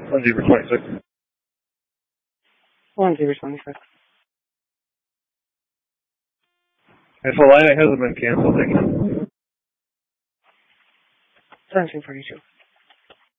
1-26. 1-26. If a line hasn't been canceled, they can. 1742.